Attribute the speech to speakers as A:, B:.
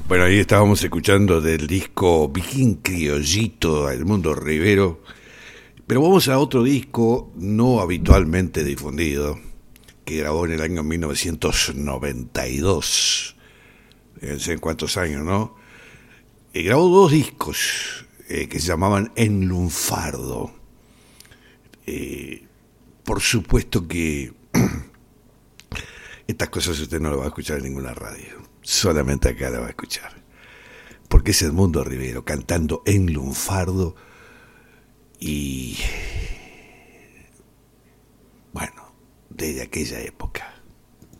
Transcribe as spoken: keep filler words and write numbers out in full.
A: Bueno, ahí estábamos escuchando del disco Bien Criollito, Edmundo Rivero. Pero vamos a otro disco no habitualmente difundido, que grabó en el año mil novecientos noventa y dos. Fíjense en cuántos años, ¿no? Y grabó dos discos eh, que se llamaban En Lunfardo. Eh, por supuesto que estas cosas usted no lo va a escuchar en ninguna radio. Solamente acá la va a escuchar. Porque es Edmundo Rivero cantando En Lunfardo. Y bueno, desde aquella época.